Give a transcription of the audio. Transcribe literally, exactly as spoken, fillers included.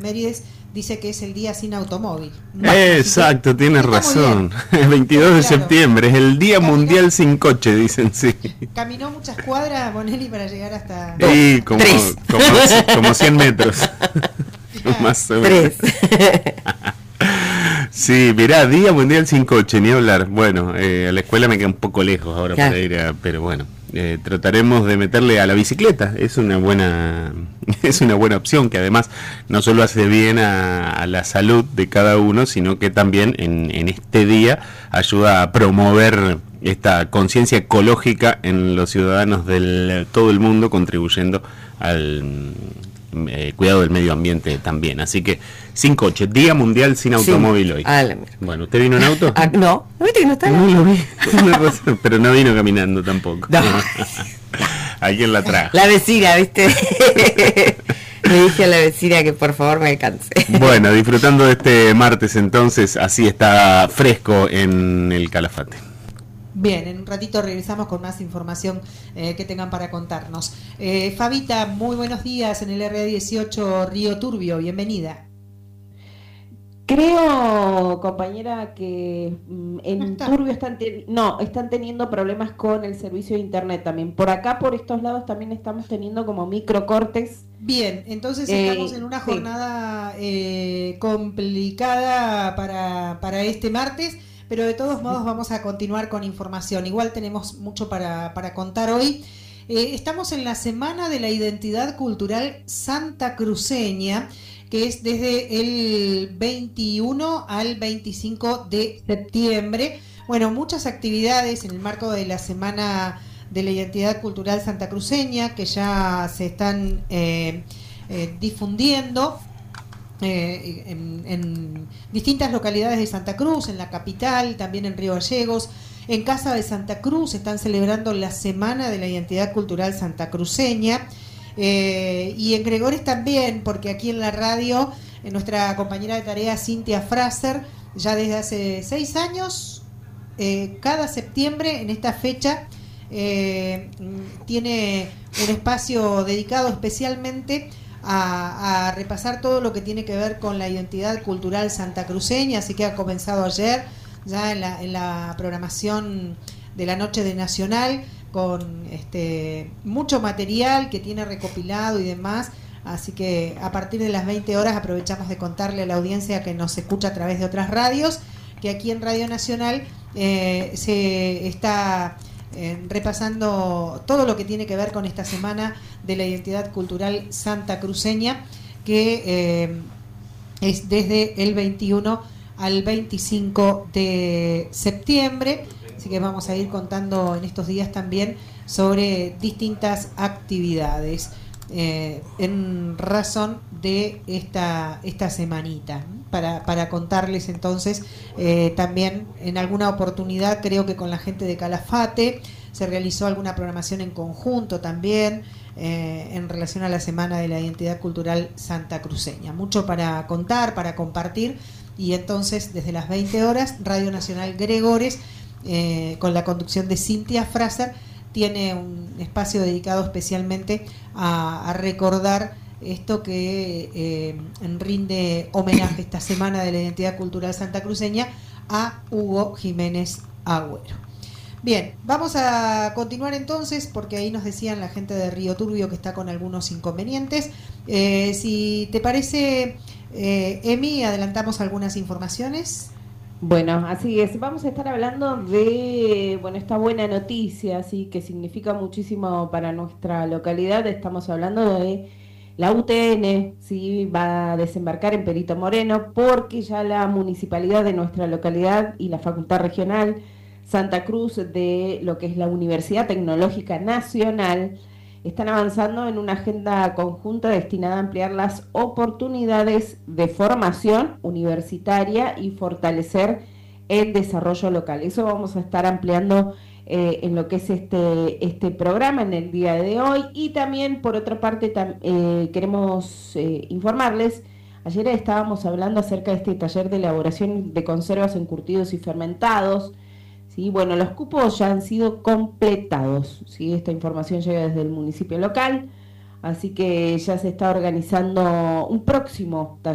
efemérides dice que es el día sin automóvil. Exacto, que, tienes razón. El veintidós de claro, septiembre es el Día Caminó, Mundial sin coche, dicen, sí. Caminó muchas cuadras, Bonelli, para llegar hasta... Sí, como, como, como cien metros. Claro. Más o menos. Sí, mirá, Día Mundial sin coche, ni hablar. Bueno, eh, a la escuela me queda un poco lejos ahora claro. para ir a, pero bueno, eh, trataremos de meterle a la bicicleta. Es una buena, es una buena opción que además no solo hace bien a, a la salud de cada uno, sino que también en, en este día ayuda a promover esta conciencia ecológica en los ciudadanos de todo el mundo, contribuyendo al Eh, cuidado del medio ambiente también. Así que sin coche, Día Mundial sin automóvil sí. hoy. Ah, bueno, ¿usted vino en auto? Ah, no, ¿no viste que no está? No lo vi, pero no vino caminando tampoco. No. Alguien la trajo. La vecina, ¿viste? Le dije a la vecina que por favor me alcance. Bueno, disfrutando de este martes entonces, así está fresco en el Calafate. Bien, en un ratito regresamos con más información eh, que tengan para contarnos. Eh, Fabita, muy buenos días en el R A dieciocho Río Turbio, bienvenida. Creo, compañera, que mm, en no Turbio están, ten- no, están teniendo problemas con el servicio de internet también. Por acá, por estos lados, también estamos teniendo como microcortes. Bien, entonces eh, estamos en una jornada sí. eh, complicada para, para este martes. Pero de todos modos vamos a continuar con información. Igual tenemos mucho para, para contar hoy. Eh, estamos en la Semana de la Identidad Cultural Santacruceña, que es desde el veintiuno al veinticinco de septiembre. Bueno, muchas actividades en el marco de la Semana de la Identidad Cultural Santacruceña que ya se están eh, eh, difundiendo. Eh, en, en distintas localidades de Santa Cruz, en la capital, también en Río Gallegos. En Casa de Santa Cruz están celebrando la Semana de la Identidad Cultural Santacruceña, eh, y en Gregores también, porque aquí en la radio, en nuestra compañera de tarea Cintia Fraser, ya desde hace seis años, eh, cada septiembre en esta fecha eh, tiene un espacio dedicado especialmente A, a repasar todo lo que tiene que ver con la identidad cultural santacruceña, así que ha comenzado ayer ya en la, en la programación de la Noche de Nacional con este mucho material que tiene recopilado y demás, así que a partir de las veinte horas aprovechamos de contarle a la audiencia que nos escucha a través de otras radios que aquí en Radio Nacional eh, se está Eh, repasando todo lo que tiene que ver con esta Semana de la Identidad Cultural Santacruceña, que eh, es desde el veintiuno al veinticinco de septiembre, así que vamos a ir contando en estos días también sobre distintas actividades eh, en razón de esta, esta semanita. Para, para contarles entonces eh, también en alguna oportunidad, creo que con la gente de Calafate se realizó alguna programación en conjunto también eh, en relación a la Semana de la Identidad Cultural Santacruceña. Mucho para contar, para compartir, y entonces desde las veinte horas Radio Nacional Gregores eh, con la conducción de Cintia Fraser tiene un espacio dedicado especialmente a, a recordar esto que eh, rinde homenaje esta Semana de la Identidad Cultural Santacruceña a Hugo Jiménez Agüero. Bien, vamos a continuar entonces, porque ahí nos decían la gente de Río Turbio que está con algunos inconvenientes. Eh, si te parece, eh, Emi, adelantamos algunas informaciones. Bueno, así es, vamos a estar hablando de, bueno, esta buena noticia, así que significa muchísimo para nuestra localidad. Estamos hablando de la U T N, sí, va a desembarcar en Perito Moreno, porque ya la municipalidad de nuestra localidad y la Facultad Regional Santa Cruz de lo que es la Universidad Tecnológica Nacional están avanzando en una agenda conjunta destinada a ampliar las oportunidades de formación universitaria y fortalecer el desarrollo local. Eso vamos a estar ampliando eh, en lo que es este, este programa en el día de hoy. Y también, por otra parte, tam, eh, queremos eh, informarles, ayer estábamos hablando acerca de este taller de elaboración de conservas, encurtidos y fermentados. Sí, bueno, los cupos ya han sido completados, ¿sí? Esta información llega desde el municipio local, así que ya se está organizando un próximo taller